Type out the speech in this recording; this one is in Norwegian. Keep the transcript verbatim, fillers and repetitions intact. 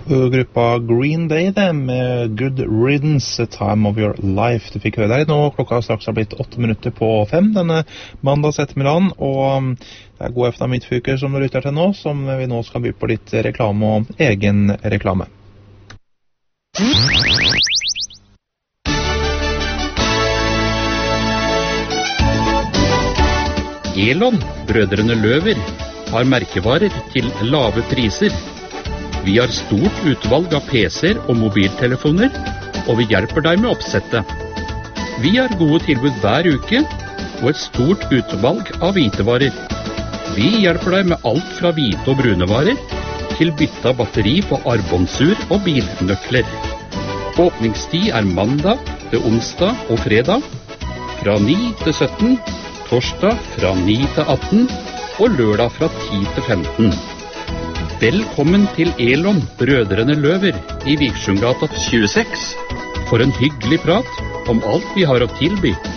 Gruppa Green Day det, med Good Riddance, Time of Your Life. Du fikk høre deg nå, klokka straks har blitt åtte minutter på fem denne mandags ettermiddagen, og det er god eftermiddag midtfylke som du lytter til nå, som vi nå skal by på litt reklame og egen reklame. Elon, brødrene Løver, har merkevarer til lave priser. Vi har stort utvalg av P C-er og mobiltelefoner, og vi hjelper deg med oppsettet. Vi har gode tilbud hver uke, og et stort utvalg av hvitevarer. Vi hjelper deg med alt fra hvite og brune varer, til bytte av batteri på armbåndsur og bilnøkler. Åpningstid er mandag til onsdag og fredag, fra ni til sytten, torsdag fra ni til atten, og lørdag fra ti til femten. Velkommen til Elon, brødrene Løver, i Viksjungsgata tjueseks, for en hyggelig prat om alt vi har å tilby.